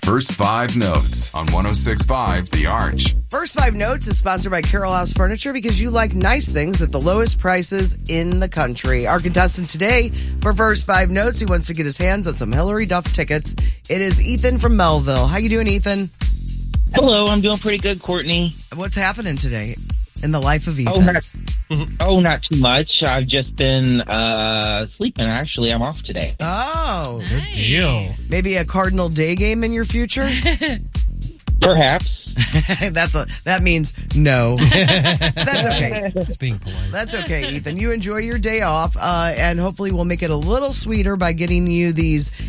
First Five Notes on 106.5 The Arch. First Five Notes is sponsored by Carroll House Furniture because you like nice things at the lowest prices in the country. Our contestant today for First Five Notes, he wants to get his hands on some Hillary Duff tickets. It is Ethan from Melville. How you doing, Ethan? Hello, I'm doing pretty good, Courtney. What's happening today in the life of Ethan? Not too much. I've just been sleeping, actually. I'm off today. Oh, Good deal. maybe a Cardinal Day game in your future? Perhaps. That means no. That's okay. Just being polite. That's okay, Ethan. You enjoy your day off, and hopefully we'll make it a little sweeter by getting you these